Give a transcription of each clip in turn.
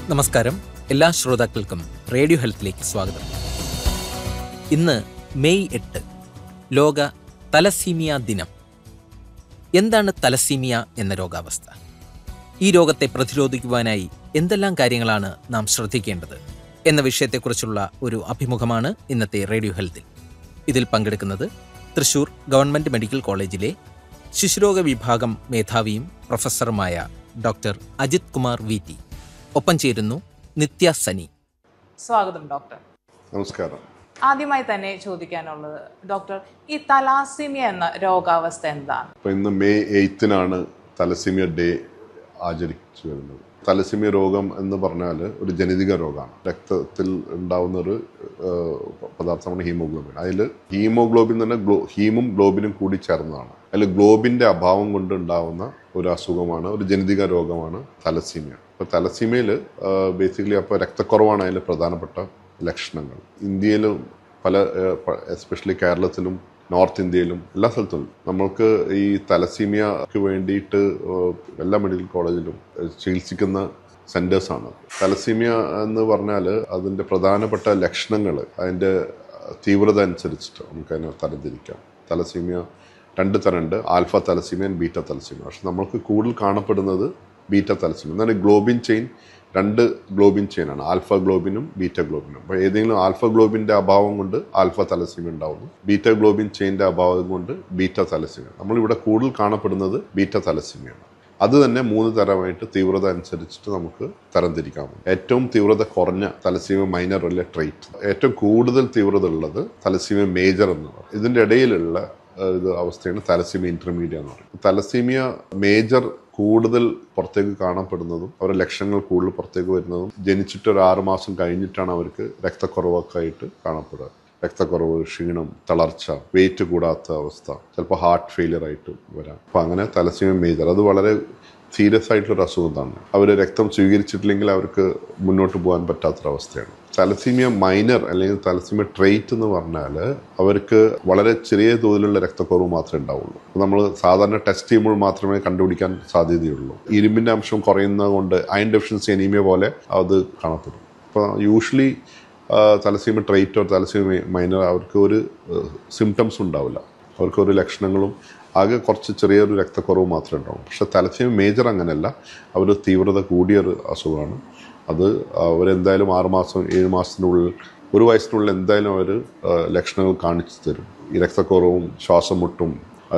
നമസ്കാരം. എല്ലാ ശ്രോതാക്കൾക്കും റേഡിയോ ഹെൽത്തിലേക്ക് സ്വാഗതം. ഇന്ന് മെയ് 8, ലോക തലസീമിയ ദിനം. എന്താണ് തലസീമിയ എന്ന രോഗാവസ്ഥ? ഈ രോഗത്തെ പ്രതിരോധിക്കുവാനായി എന്തെല്ലാം കാര്യങ്ങളാണ് നാം ശ്രദ്ധിക്കേണ്ടത് എന്ന വിഷയത്തെക്കുറിച്ചുള്ള ഒരു അഭിമുഖമാണ് ഇന്നത്തെ റേഡിയോ ഹെൽത്തിൽ. ഇതിൽ പങ്കെടുക്കുന്നത് തൃശൂർ ഗവൺമെൻറ് മെഡിക്കൽ കോളേജിലെ ശിശുരോഗ വിഭാഗം മേധാവിയും പ്രൊഫസറുമായ ഡോക്ടർ അജിത് കുമാർ VT. ഒപ്പം ചേരുന്നു നിത്യ സനി. സ്വാഗതം ഡോക്ടർ. നമസ്കാരം. ആദ്യമായി തന്നെ ചോദിക്കാനുള്ളത് ഡോക്ടർ, ഈ തലാസീമിയ എന്ന രോഗാവസ്ഥ എന്താണ്? ഇപ്പോൾ ഇന്ന് മെയ് 8 തലസീമിയ ഡേ ആചരിച്ചു വരുന്നത്. തലസീമിയ രോഗം എന്ന് പറഞ്ഞാൽ ഒരു ജനിതക രോഗമാണ്. രക്തത്തിൽ ഉണ്ടാവുന്ന ഒരു പദാർത്ഥമാണ് ഹീമോഗ്ലോബിൻ. അതിൽ ഹീമോഗ്ലോബിൻ തന്നെ ഹീമും ഗ്ലോബിനും കൂടി ചേർന്നതാണ്. അതിൽ ഗ്ലോബിൻ്റെ അഭാവം കൊണ്ട് ഉണ്ടാവുന്ന ഒരു അസുഖമാണ്, ഒരു ജനിതക രോഗമാണ് തലസീമിയ. അപ്പോൾ തലസീമിയയിൽ ബേസിക്കലി അപ്പോൾ രക്തക്കുറവാണ് അതിൽ പ്രധാനപ്പെട്ട ലക്ഷണങ്ങൾ. ഇന്ത്യയിലും എസ്പെഷ്യലി കേരളത്തിലും നോർത്ത് ഇന്ത്യയിലും എല്ലാ സ്ഥലത്തും നമ്മൾക്ക് ഈ തലസീമിയക്ക് വേണ്ടിയിട്ട് എല്ലാ മെഡിക്കൽ കോളേജിലും ചികിത്സിക്കുന്ന സെൻറ്റേഴ്സാണ്. തലസീമിയ എന്ന് പറഞ്ഞാൽ അതിൻ്റെ പ്രധാനപ്പെട്ട ലക്ഷണങ്ങൾ, അതിൻ്റെ തീവ്രത അനുസരിച്ചിട്ട് നമുക്കതിനെ തരംതിരിക്കാം. Thalassaemia 2 തരമുണ്ട്, alpha thalassaemia, beta thalassaemia. പക്ഷെ നമ്മൾക്ക് കൂടുതൽ കാണപ്പെടുന്നത് ബീറ്റ തലസീമിയ. എന്നാൽ globin chain 2 globin ചെയിനാണ്, alpha ഗ്ലോബിനും beta ഗ്ലോബിനും. അപ്പോൾ ഏതെങ്കിലും ആൽഫ ഗ്ലോബിൻ്റെ അഭാവം കൊണ്ട് ആൽഫ തലസീമിയ ഉണ്ടാവുന്നു, ബീറ്റ ഗ്ലോബിൻ ചെയിൻ്റെ അഭാവം കൊണ്ട് ബീറ്റ തലസീമിയ. നമ്മളിവിടെ കൂടുതൽ കാണപ്പെടുന്നത് ബീറ്റ തലസീമിയാണ്. അത് തന്നെ 3 തരമായിട്ട് തീവ്രത അനുസരിച്ചിട്ട് നമുക്ക് തരംതിരിക്കാമോ. ഏറ്റവും തീവ്രത കുറഞ്ഞ തലസീമിയ മൈനർ അല്ലെ ട്രേറ്റ്, ഏറ്റവും കൂടുതൽ തീവ്രത ഉള്ളത് തലസീമിയ മേജർ എന്ന് പറയും. ഇതിൻ്റെ ഇടയിലുള്ള അവസ്ഥയാണ് തലസീമിയ ഇന്റർമീഡിയറ്റ് എന്ന് പറയും. തലസീമിയ മേജർ കൂടുതൽ പുറത്തേക്ക് കാണപ്പെടുന്നതും അവരുടെ ലക്ഷണങ്ങൾ കൂടുതൽ പുറത്തേക്ക് വരുന്നതും ജനിച്ചിട്ട് ഒരു 6 മാസം കഴിഞ്ഞിട്ടാണ് അവർക്ക് രക്തക്കുറവൊക്കെ ആയിട്ട് കാണപ്പെടുക. രക്തക്കുറവ്, ക്ഷീണം, തളർച്ച, വെയിറ്റ് കൂടാത്ത അവസ്ഥ, ചിലപ്പോൾ ഹാർട്ട് ഫെയിലിയർ ആയിട്ട് വരാം. അപ്പം അങ്ങനെ തലസീമിയ മേജർ അത് വളരെ സീരിയസ് ആയിട്ടുള്ളൊരു അസുഖം തന്നെ. അവർ രക്തം സ്വീകരിച്ചിട്ടില്ലെങ്കിൽ അവർക്ക് മുന്നോട്ട് പോകാൻ പറ്റാത്തൊരവസ്ഥയാണ്. തലസീമിയ മൈനർ അല്ലെങ്കിൽ തലസീമിയ ട്രേറ്റ് എന്ന് പറഞ്ഞാൽ അവർക്ക് വളരെ ചെറിയ തോതിലുള്ള രക്തക്കുറവ് മാത്രമേ ഉണ്ടാവുള്ളൂ. നമ്മൾ സാധാരണ ടെസ്റ്റ് ചെയ്യുമ്പോൾ മാത്രമേ കണ്ടുപിടിക്കാൻ സാധ്യതയുള്ളൂ. ഇരുമ്പിൻ്റെ അംശം കുറയുന്നത് കൊണ്ട് അയൺ ഡെഫിഷ്യൻസി അനീമിയ പോലെ അത് കാണപ്പെടും. അപ്പോൾ യൂഷ്വലി തലസീമിയ ട്രേറ്റോ തലസീമിയ മൈനർ അവർക്ക് ഒരു സിംറ്റംസ് ഉണ്ടാവില്ല, അവർക്കൊരു ലക്ഷണങ്ങളും ആകെ കുറച്ച് ചെറിയൊരു രക്തക്കുറവ് മാത്രമേ ഉണ്ടാവും. പക്ഷെ തലസീമിയ മേജർ അങ്ങനെയല്ല, അവർ തീവ്രത കൂടിയൊരു അസുഖമാണ്. അത് അവരെന്തായാലും 6 മാസം 7 മാസത്തിനുള്ളിൽ 1 വയസ്സിനുള്ളിൽ എന്തായാലും അവർ ലക്ഷണങ്ങൾ കാണിച്ചു തരും. ഈ രക്തക്കുറവും ശ്വാസം മുട്ടും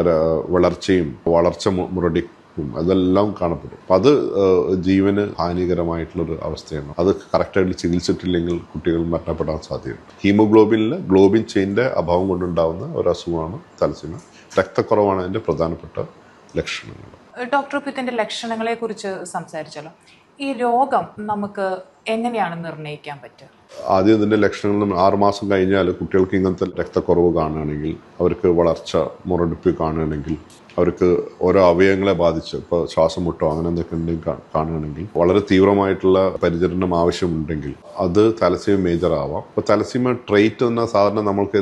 വളർച്ച മുരടിക്കും അതെല്ലാം കാണപ്പെടും. അപ്പം അത് ജീവന് ഹാനികരമായിട്ടുള്ളൊരു അവസ്ഥയാണ്. അത് കറക്റ്റായിട്ട് ചികിത്സിച്ചിട്ടില്ലെങ്കിൽ കുട്ടികൾ മരണപ്പെടാൻ സാധ്യതയുണ്ട്. ഹീമോഗ്ലോബിനിൽ ഗ്ലോബിൻ ചെയിൻ്റെ അഭാവം കൊണ്ടുണ്ടാകുന്ന ഒരു അസുഖമാണ് തലസീമിയ. രക്തക്കുറവാണ് അതിൻ്റെ പ്രധാനപ്പെട്ട ലക്ഷണങ്ങൾ. ഡോക്ടർ, ഇപ്പോൾ ഇതിൻ്റെ ലക്ഷണങ്ങളെ കുറിച്ച് സംസാരിച്ചല്ലോ. ഈ രോഗം നമുക്ക് എങ്ങനെയാണ് നിർണ്ണയിക്കാൻ പറ്റുക? ആദ്യം ഇതിൻ്റെ ലക്ഷണങ്ങൾ 6 മാസം കഴിഞ്ഞാൽ കുട്ടികൾക്ക് ഇങ്ങനത്തെ രക്തക്കുറവ് കാണുകയാണെങ്കിൽ, അവർക്ക് വളർച്ച മുരടിപ്പ് കാണുകയാണെങ്കിൽ, അവർക്ക് ഓരോ അവയവങ്ങളെ ബാധിച്ച് ഇപ്പോൾ ശ്വാസം മുട്ടോ അങ്ങനെ എന്തൊക്കെ ഉണ്ടെങ്കിൽ കാണുകയാണെങ്കിൽ, വളരെ തീവ്രമായിട്ടുള്ള പരിചരണം ആവശ്യമുണ്ടെങ്കിൽ അത് തലസീമിയ മേജർ ആവാം. ഇപ്പോൾ തലസീമിയ ട്രേറ്റ് എന്നാൽ സാധാരണ നമ്മൾക്ക്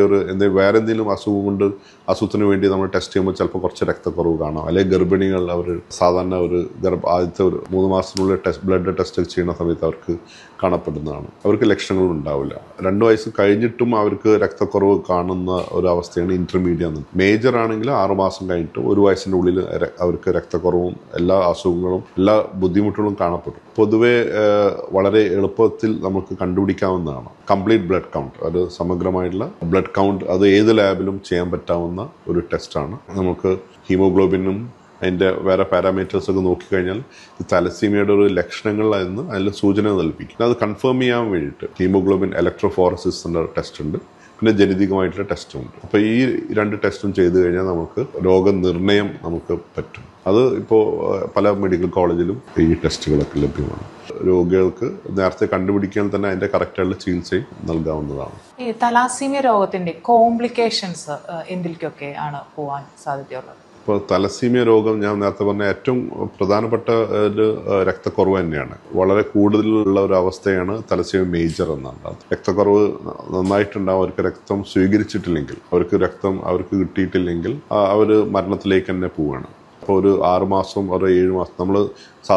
വേറെ എന്തെങ്കിലും അസുഖത്തിന് വേണ്ടി നമ്മൾ ടെസ്റ്റ് ചെയ്യുമ്പോൾ ചിലപ്പോൾ കുറച്ച് രക്തക്കുറവ് കാണാം. അല്ലെങ്കിൽ ഗർഭിണികൾ അവർ സാധാരണ ആദ്യത്തെ 3 മാസത്തിനുള്ളിൽ ബ്ലഡ് ടെസ്റ്റ് ചെയ്യുന്ന സമയത്ത് അവർക്ക് കാണപ്പെടുന്നതാണ്. അവർക്ക് ലക്ഷണങ്ങൾ ഉണ്ടാവില്ല. 2 വയസ്സ് കഴിഞ്ഞിട്ടും അവർക്ക് രക്തക്കുറവ് കാണുന്ന ഒരു അവസ്ഥയാണ് ഇന്റർമീഡിയറ്റ് എന്ന്. മേജർ ആണെങ്കിൽ 6 മാസം കഴിഞ്ഞിട്ടും 1 വയസ്സിൻ്റെ ഉള്ളിൽ അവർക്ക് രക്തക്കുറവും എല്ലാ അസുഖങ്ങളും എല്ലാ ബുദ്ധിമുട്ടുകളും കാണപ്പെടും. പൊതുവെ വളരെ എളുപ്പത്തിൽ നമുക്ക് കണ്ടുപിടിക്കാവുന്നതാണ് കംപ്ലീറ്റ് ബ്ലഡ് കൗണ്ട്. ഒരു സമഗ്രമായിട്ടുള്ള ബ്ലഡ് കൗണ്ട് അത് ഏത് ലാബിലും ചെയ്യാൻ പറ്റാവുന്ന ഒരു ടെസ്റ്റാണ്. നമുക്ക് ഹീമോഗ്ലോബിനും അതിൻ്റെ വേറെ പാരാമീറ്റേഴ്സൊക്കെ നോക്കിക്കഴിഞ്ഞാൽ ഈ തലസീമിയയുടെ ഒരു ലക്ഷണങ്ങളായിരുന്നു അതിൽ സൂചന നൽകിക്കും. അത് കൺഫേം ചെയ്യാൻ വേണ്ടിയിട്ട് ഹീമോഗ്ലോബിൻ ഇലക്ട്രോഫോറസിസ് എന്ന ടെസ്റ്റ് ഉണ്ട്, പിന്നെ ജനിതകമായിട്ടുള്ള ടെസ്റ്റും ഉണ്ട്. അപ്പോൾ ഈ 2 ടെസ്റ്റും ചെയ്ത് കഴിഞ്ഞാൽ നമുക്ക് രോഗനിർണയം നമുക്ക് പറ്റും. അത് ഇപ്പോൾ പല മെഡിക്കൽ കോളേജിലും ഈ ടെസ്റ്റുകളൊക്കെ ലഭ്യമാണ്. രോഗികൾക്ക് നേരത്തെ കണ്ടുപിടിക്കാൻ തന്നെ അതിൻ്റെ കറക്റ്റായിട്ടുള്ള ചികിത്സയും നൽകാവുന്നതാണ്. ഈ തലാസീമിയ രോഗത്തിൻ്റെ കോംപ്ലിക്കേഷൻസ് എന്തിലേക്കൊക്കെ ആണ് പോകാൻ സാധ്യതയുള്ളത്? ഇപ്പോൾ തലസീമിയ രോഗം ഞാൻ നേരത്തെ പറഞ്ഞ ഏറ്റവും പ്രധാനപ്പെട്ട ഒരു രക്തക്കുറവ് തന്നെയാണ്. വളരെ കൂടുതലുള്ള ഒരു അവസ്ഥയാണ് തലസീമിയ മേജർ എന്നാണ്. രക്തക്കുറവ് നന്നായിട്ടുണ്ടാവും. അവർക്ക് രക്തം സ്വീകരിച്ചിട്ടില്ലെങ്കിൽ, അവർക്ക് കിട്ടിയിട്ടില്ലെങ്കിൽ അവർ മരണത്തിലേക്ക് തന്നെ പോവുകയാണ്. അപ്പോൾ ഒരു 6 മാസം 7 മാസം നമ്മൾ